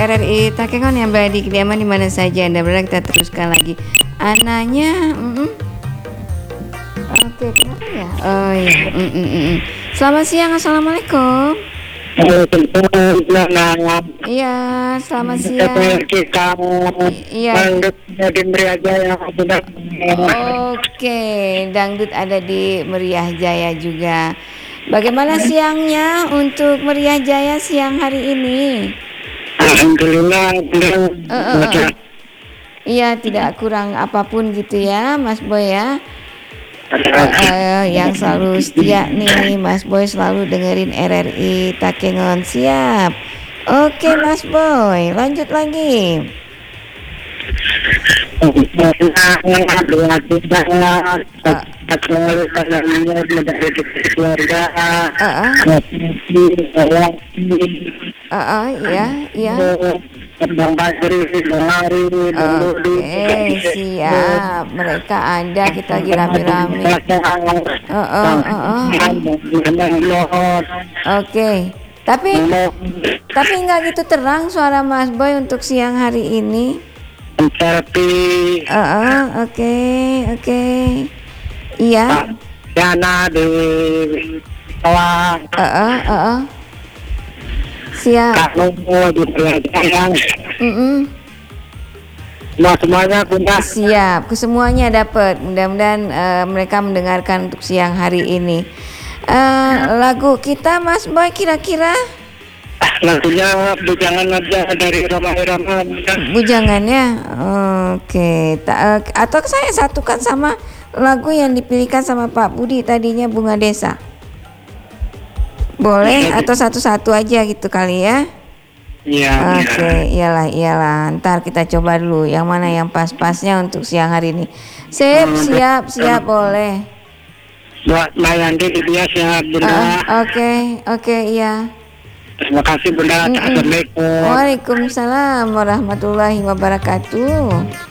RRI Takengon yang berada di kediaman di mana saja Anda berada, kita teruskan lagi. Ananya, oke, kenapa ya? Oh ya, Selamat siang, assalamualaikum. Iya, selamat siang. Iya. Oke, dangdut ada di Meriah Jaya juga. Bagaimana siangnya untuk Meriah Jaya siang hari ini? Alhamdulillah. Iya, tidak kurang apapun gitu ya, Mas Boy ya. Yang selalu setia nih, Mas Boy selalu dengerin RRI Takengon. Siap. Oke, Mas Boy, lanjut lagi. Iya. Oke, siap. Mereka ada, kita lagi rame-rame. Oke. Tapi nggak gitu terang suara Mas Boy untuk siang hari ini. Oke. Iya. Dana di bawah. Siap. Semuanya Bunda. Siap, kesemuanya dapat. Mudah-mudahan mereka mendengarkan untuk siang hari ini. Lagu kita Mas Boy kira-kira? Lagunya Bujangan aja dari Roma Irama. Bujangannya, oke. Atau saya satukan sama lagu yang dipilihkan sama Pak Budi tadinya, Bunga Desa. Boleh atau satu-satu aja gitu kali ya? Iya. Oke, iyalah. Ntar kita coba dulu yang mana yang pas-pasnya untuk siang hari ini. Siap, boleh. Buat Mayandi di Bias ya Bunda. Oke, iya. Terima kasih Bunda. Assalamualaikum. Waalaikumsalam warahmatullahi wabarakatuh.